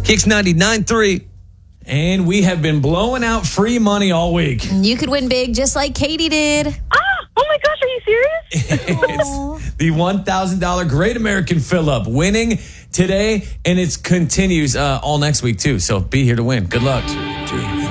Kicks 99.3. And we have been blowing out free money all week. You could win big just like Katie did. Oh my gosh, are you serious? It's the $1,000 Great American Fill-Up winning today, and it continues all next week, too. So be here to win. Good luck. 2, 3.